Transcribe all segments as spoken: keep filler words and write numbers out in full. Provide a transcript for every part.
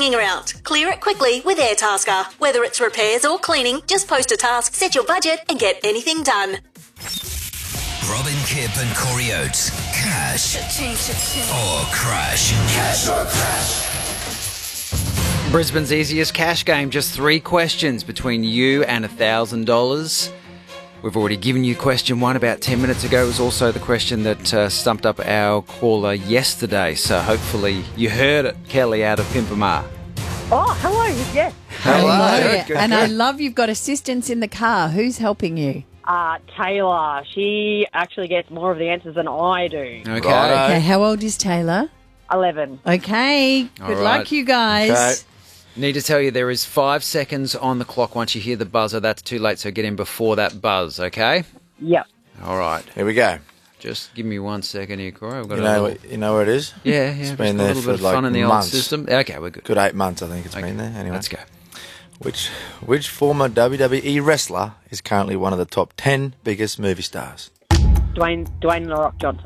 hanging around. Clear it quickly with Airtasker. Whether it's repairs or cleaning, just post a task, set your budget and get anything done. Robin Kipp and Corey Oates. Cash or crash. Cash or crash. Brisbane's easiest cash game. Just three questions between you and one thousand dollars. We've already given you question one about ten minutes ago. It was also the question that uh, stumped up our caller yesterday. So hopefully you heard it, Kelly out of Pimpamar. Oh, hello, yes. Hello. Good, good, and good. I love you've got assistance in the car. Who's helping you? Uh, Taylor, she actually gets more of the answers than I do. Okay. Righto. Okay, how old is Taylor? eleven. Okay, All good right. luck, you guys. Okay. Need to tell you there is five seconds on the clock once you hear the buzzer. That's too late, so get in before that buzz, okay? Yep. All right. Here we go. Just give me one second here, Corey. I've got You a know, little... you know where it is? Yeah, yeah. It's just been got a there little for bit of like fun in the months. old system. Okay, we're good. Good eight months, I think it's Okay, been there. Anyway, let's go. Which which former W W E wrestler is currently one of the top ten biggest movie stars? Dwayne, Dwayne The Rock Johnson.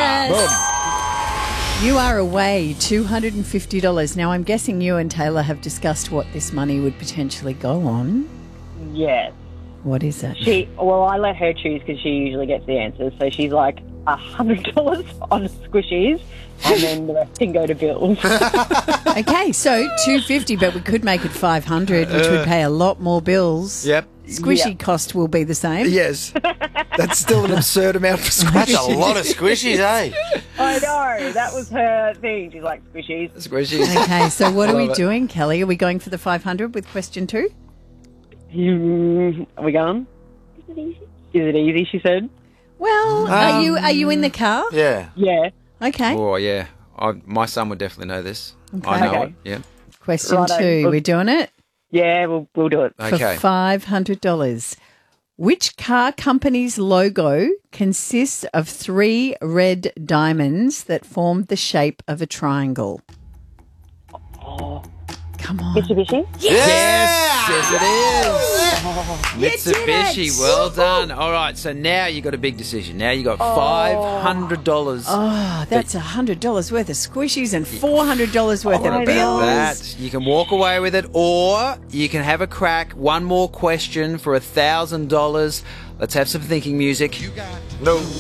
Yes. You are away two hundred fifty dollars. Now, I'm guessing you and Taylor have discussed what this money would potentially go on. Yes. What is it? She, well, I let her choose because she usually gets the answers. So she's like one hundred dollars on squishies and then the rest can go to bills. Okay, so two hundred fifty dollars, but we could make it five hundred dollars, which would pay a lot more bills. Yep. Squishy Yep. cost will be the same. Yes. That's still an absurd amount for That's squishies. a lot of squishies, eh? I know. That was her thing. She's like, squishies. Squishies. Okay, so what are we Love it. doing, Kelly? Are we going for the five hundred with question two? Hmm, are we going? Is it easy? Is it easy, she said? Well, are you are you in the car? Yeah. Yeah. Okay. Oh, yeah. I, my son would definitely know this. Okay. I know Okay. it. Yeah. Question Righto. two. We're doing it Yeah, we'll, we'll do it. Okay. for five hundred dollars. Which car company's logo consists of three red diamonds that form the shape of a triangle? Oh, Come on. Mitsubishi? Yes, yes, it is. You did Mitsubishi, it. well done. All right, so now you got a big decision. Now you got five hundred dollars. Oh, that's one hundred dollars worth of squishies and four hundred dollars worth Oh, of I bills. know. That you can walk away with it, or you can have a crack. One more question for a thousand dollars. Let's have some thinking music. No.